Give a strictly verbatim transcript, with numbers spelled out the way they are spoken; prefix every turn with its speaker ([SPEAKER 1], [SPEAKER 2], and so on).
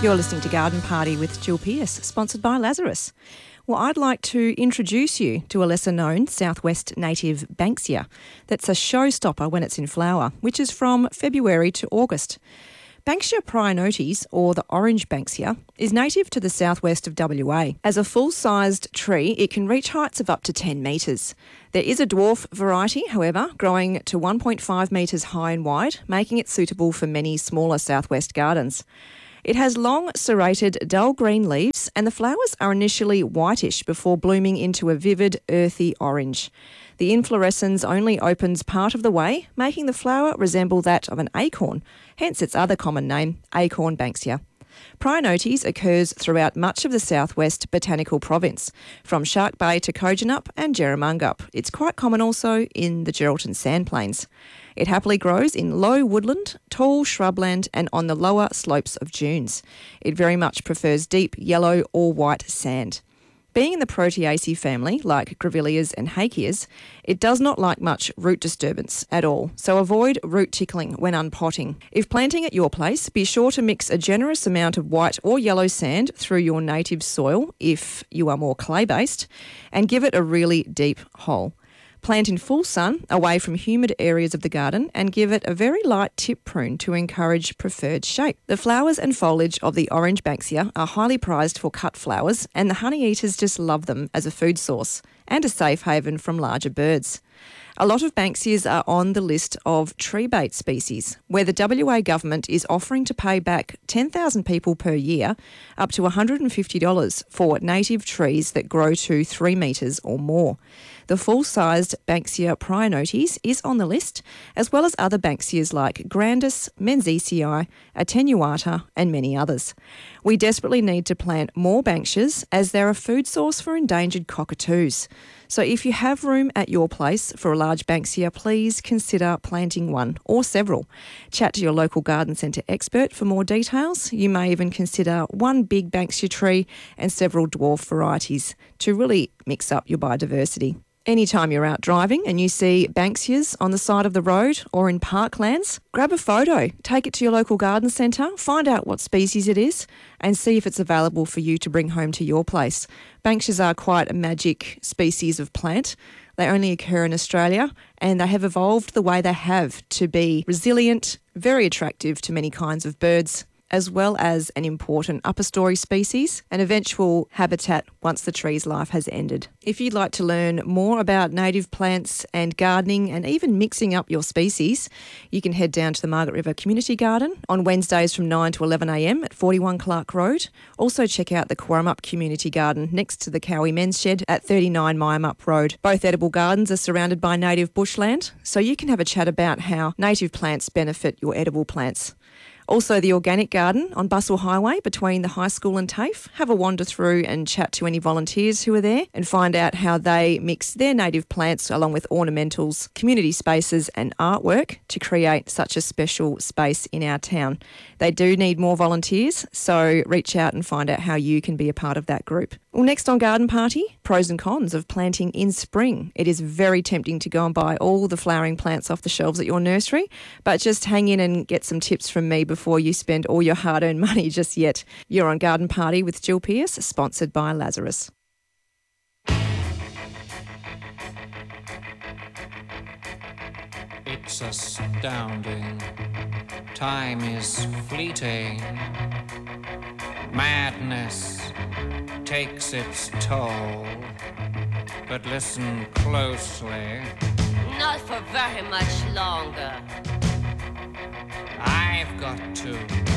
[SPEAKER 1] You're listening to Garden Party with Jill Pearce, sponsored by Lazarus. Well, I'd like to introduce you to a lesser-known southwest native Banksia that's a showstopper when it's in flower, which is from February to August. Banksia prionotes, or the orange Banksia, is native to the southwest of W A. As a full-sized tree, it can reach heights of up to ten metres. There is a dwarf variety, however, growing to one point five metres high and wide, making it suitable for many smaller southwest gardens. It has long, serrated, dull green leaves, and the flowers are initially whitish before blooming into a vivid, earthy orange. The inflorescence only opens part of the way, making the flower resemble that of an acorn, hence its other common name, acorn Banksia. Prionotes occurs throughout much of the southwest botanical province, from Shark Bay to Kojonup and Jerramungup. It's quite common also in the Geraldton Sandplains. It happily grows in low woodland, tall shrubland and on the lower slopes of dunes. It very much prefers deep yellow or white sand. Being in the Proteaceae family, like Grevilleas and Hakeas, it does not like much root disturbance at all, so avoid root tickling when unpotting. If planting at your place, be sure to mix a generous amount of white or yellow sand through your native soil if you are more clay-based, and give it a really deep hole. Plant in full sun, away from humid areas of the garden, and give it a very light tip prune to encourage preferred shape. The flowers and foliage of the orange Banksia are highly prized for cut flowers, and the honey eaters just love them as a food source and a safe haven from larger birds. A lot of Banksias are on the list of tree bait species, where the W A government is offering to pay back ten thousand people per year up to one hundred fifty dollars for native trees that grow to three metres or more. The full-sized Banksia prionotes is on the list, as well as other Banksias like Grandis, Menziesii, Attenuata and many others. We desperately need to plant more Banksias as they're a food source for endangered cockatoos. So if you have room at your place for a large Banksia, please consider planting one or several. Chat to your local garden centre expert for more details. You may even consider one big Banksia tree and several dwarf varieties to really mix up your biodiversity. Anytime you're out driving and you see Banksias on the side of the road or in parklands, grab a photo, take it to your local garden centre, find out what species it is and see if it's available for you to bring home to your place. Banksias are quite a magic species of plant. They only occur in Australia and they have evolved the way they have to be resilient, very attractive to many kinds of birds, as well as an important upper story species, an eventual habitat once the tree's life has ended. If you'd like to learn more about native plants and gardening and even mixing up your species, you can head down to the Margaret River Community Garden on Wednesdays from nine to eleven a m at forty-one Clark Road. Also check out the Quarramup Community Garden next to the Cowie Men's Shed at thirty-nine Myamup Road. Both edible gardens are surrounded by native bushland, so you can have a chat about how native plants benefit your edible plants. Also, the Organic Garden on Bustle Highway between the high school and TAFE. Have a wander through and chat to any volunteers who are there and find out how they mix their native plants along with ornamentals, community spaces and artwork to create such a special space in our town. They do need more volunteers, so reach out and find out how you can be a part of that group. Well, next on Garden Party, pros and cons of planting in spring. It is very tempting to go and buy all the flowering plants off the shelves at your nursery, but just hang in and get some tips from me before you spend all your hard-earned money just yet. You're on Garden Party with Jill Pearce, sponsored by Lazarus.
[SPEAKER 2] It's astounding. Time is fleeting. Madness takes its toll. But listen closely.
[SPEAKER 3] Not for very much longer.
[SPEAKER 2] I've got to